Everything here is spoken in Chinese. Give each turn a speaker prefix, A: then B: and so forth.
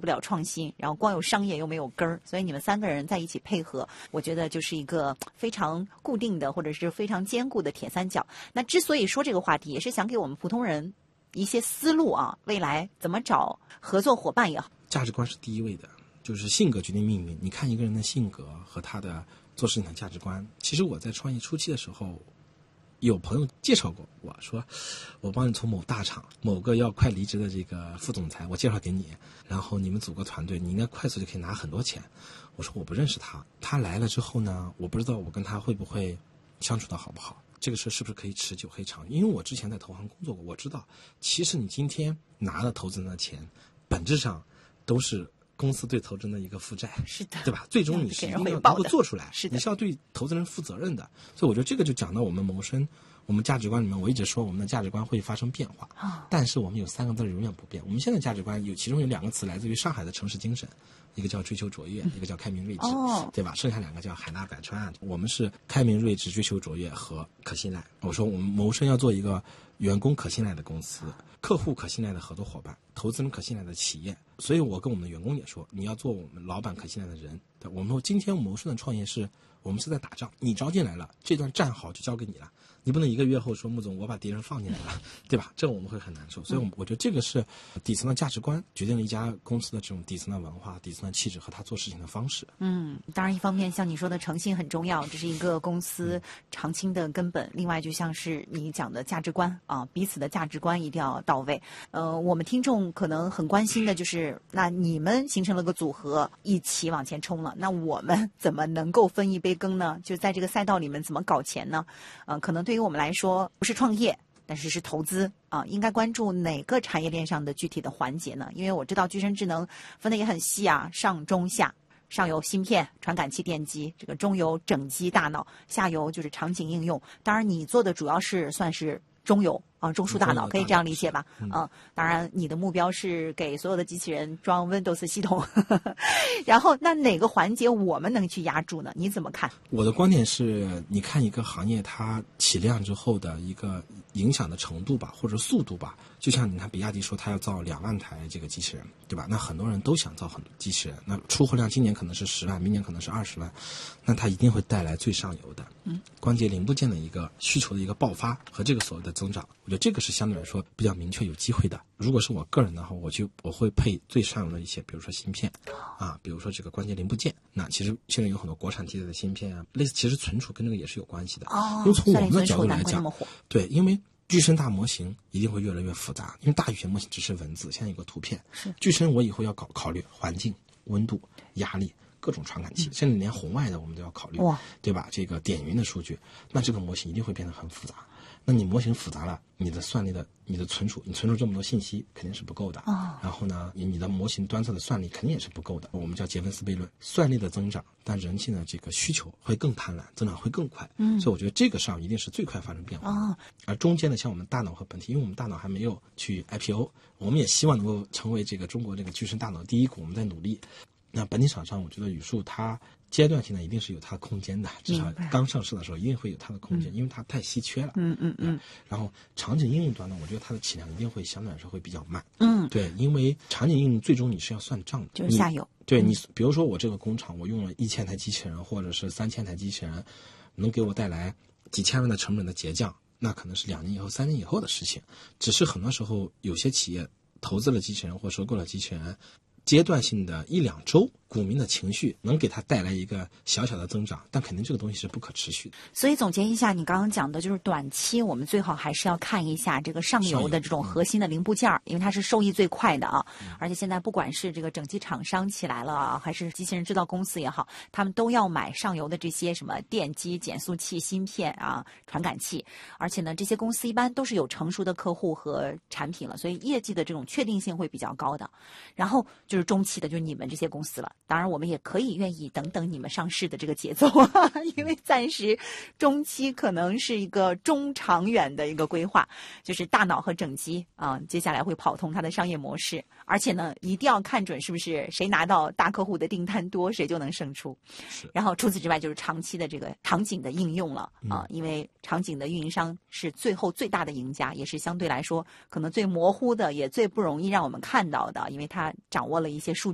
A: 不了创新，然后光有商业又没有根儿，所以你们3个人在一起配合，我觉得就是一个非常固定的或者是非常坚固的铁三角。那之所以说这个话题，也是想给我们普通人一些思路啊，未来怎么找合作伙伴也好。
B: 价值观是第一位的，就是性格决定命运。你看一个人的性格和他的做事情的价值观。其实我在创业初期的时候，有朋友介绍过我说，我帮你从某大厂某个要快离职的这个副总裁，我介绍给你，然后你们组个团队，你应该快速就可以拿很多钱。我说我不认识他，他来了之后呢，我不知道我跟他会不会相处的好不好，这个事是不是可以持久可以长。因为我之前在投行工作过，我知道其实你今天拿了投资人的钱，本质上都是公司对投资人的一个负债，
A: 是的，
B: 对吧？最终你是一定要能够做出来，
A: 是的，
B: 你是要对投资人负责任的。所以我觉得这个就讲到我们谋生，我们价值观里面，我一直说我们的价值观会发生变化，但是我们有3个字永远不变。我们现在价值观其中有2个词来自于上海的城市精神，一个叫追求卓越，一个叫开明睿智，对吧？剩下2个叫海纳百川。我们是开明睿智、追求卓越和可信赖。我说我们谋生要做一个员工可信赖的公司，客户可信赖的合作伙伴，投资人可信赖的企业。所以我跟我们的员工也说，你要做我们老板可信赖的人。我们说今天谋生的创业我们是在打仗，你招进来了，这段战好就交给你了，你不能1个月后说穆总我把敌人放进来了，对吧？这我们会很难受。所以我觉得这个是底层的价值观决定了一家公司的这种底层的文化、底层的气质和他做事情的方式。
A: 当然一方面像你说的诚信很重要，这是一个公司长青的根本。另外就像是你讲的价值观啊，彼此的价值观一定要到位。我们听众可能很关心的就是，那你们形成了个组合，一起往前冲了，那我们怎么能够分一杯羹呢？就在这个赛道里面怎么搞钱呢？可能对于我们来说不是创业，但是是投资啊，应该关注哪个产业链上的具体的环节呢？因为我知道具身智能分的也很细啊，上中下，上游芯片、传感器、电机，这个中游整机大脑，下游就是场景应用。当然你做的主要是算是中游啊，中枢大脑，可以这样理解吧？当然你的目标是给所有的机器人装 Windows 系统然后那哪个环节我们能去压住呢？你怎么看？
B: 我的观点是，你看一个行业它起量之后的一个影响的程度吧，或者速度吧。就像你看比亚迪说它要造2万台这个机器人，对吧？那很多人都想造很多机器人，那出货量今年可能是10万，明年可能是20万，那它一定会带来最上游的关节零部件的一个需求的一个爆发和这个所谓的增长。我觉得这个是相对来说比较明确有机会的。如果是我个人的话，我会配最上游的一些，比如说芯片啊，比如说这个关节零部件。那其实现在有很多国产替代的芯片啊，类似其实存储跟这个也是有关系的。因为从我们的角度来讲，对，因为具身大模型一定会越来越复杂，因为大语言模型只是文字，现在有个图片。具身我以后要考虑环境、温度、压力。各种传感器，甚至连红外的我们都要考虑，对吧？这个点云的数据，那这个模型一定会变得很复杂。那你模型复杂了，你的算力的、你的存储，你存储这么多信息肯定是不够的。然后呢，你的模型端侧的算力肯定也是不够的。我们叫杰芬斯悖论，算力的增长，但人性的这个需求会更贪婪，增长会更快。所以我觉得这个上一定是最快发生变化。而中间的像我们大脑和本体，因为我们大脑还没有去 IPO， 我们也希望能够成为这个中国这个具身大脑第一股，我们在努力。那本体厂商，我觉得宇树它阶段性的一定是有它的空间的，至少刚上市的时候一定会有它的空间，因为它太稀缺了。然后场景应用端呢，我觉得它的起量一定会相对来说会比较慢。对，因为场景应用最终你是要算账的，
A: 就是下游。
B: 对你，比如说我这个工厂，我用了1000台机器人，或者是3000台机器人，能给我带来几千万的成本的结降，那可能是2年以后、3年以后的事情。只是很多时候有些企业投资了机器人或收购了机器人。阶段性的1-2周，股民的情绪能给它带来一个小小的增长，但肯定这个东西是不可持续的。
A: 所以总结一下，你刚刚讲的就是短期我们最好还是要看一下这个上游的这种核心的零部件，因为它是受益最快的啊。而且现在不管是这个整机厂商起来了，还是机器人制造公司也好，他们都要买上游的这些什么电机、减速器、芯片啊、传感器。而且呢，这些公司一般都是有成熟的客户和产品了，所以业绩的这种确定性会比较高的。然后就是中期的，就是你们这些公司了。当然我们也可以愿意等等你们上市的这个节奏因为暂时中期可能是一个中长远的一个规划，就是大脑和整机啊，接下来会跑通它的商业模式。而且呢，一定要看准是不是谁拿到大客户的订单多，谁就能胜出。然后除此之外就是长期的这个场景的应用了啊，因为场景的运营商是最后最大的赢家，也是相对来说可能最模糊的，也最不容易让我们看到的，因为它掌握了一些数据